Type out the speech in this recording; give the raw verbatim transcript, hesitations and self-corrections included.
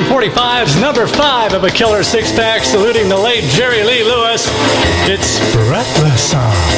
forty-five's number five of a killer six-pack, saluting the late Jerry Lee Lewis. It's Breathless.